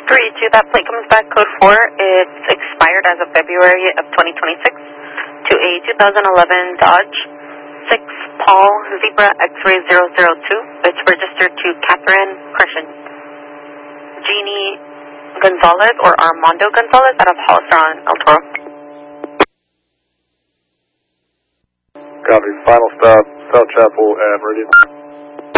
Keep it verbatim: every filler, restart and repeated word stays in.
three two, that plate comes back, code four. It's expired as of February of twenty twenty-six to a two thousand eleven Dodge six Paul Zebra X-Ray zero zero two. It's registered to Catherine Crescent, Jeannie Gonzalez or Armando Gonzalez out of Hollister on El Toro. Copy. Final stop, South Chapel at Meridian.